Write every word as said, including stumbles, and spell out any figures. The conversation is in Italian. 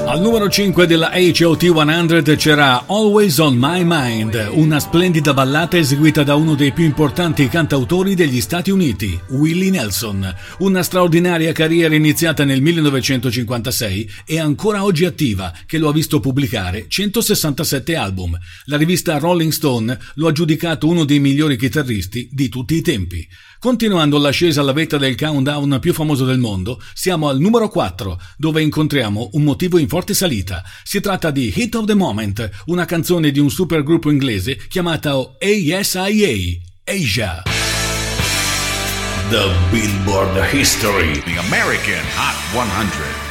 Al numero cinque della H O T cento c'era Always on My Mind, una splendida ballata eseguita da uno dei più importanti cantautori degli Stati Uniti, Willie Nelson. Una straordinaria carriera iniziata nel millenovecentocinquantasei e ancora oggi attiva, che lo ha visto pubblicare centosessantasette album. La rivista Rolling Stone lo ha giudicato uno dei migliori chitarristi di tutti i tempi. Continuando l'ascesa alla vetta del countdown più famoso del mondo, siamo al numero quattro, dove incontriamo un motivo in forte salita. Si tratta di Hit of the Moment, una canzone di un supergruppo inglese chiamata A S I A, Asia. The Billboard History, the American Hot cento.